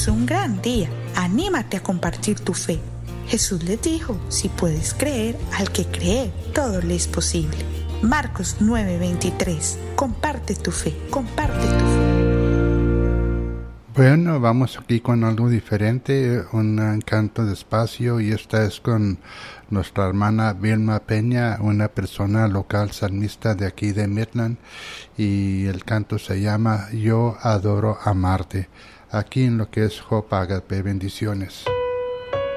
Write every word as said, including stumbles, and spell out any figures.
es un gran día. Anímate a compartir tu fe. Jesús les dijo, si puedes creer, al que cree, todo le es posible. Marcos nueve veintitrés. Comparte tu fe, comparte tu fe. Bueno, vamos aquí con algo diferente, un canto despacio, y esta es con nuestra hermana Vilma Peña, una persona local salmista de aquí de Midland, y el canto se llama Yo adoro amarte, aquí en lo que es Hope Agape. Bendiciones.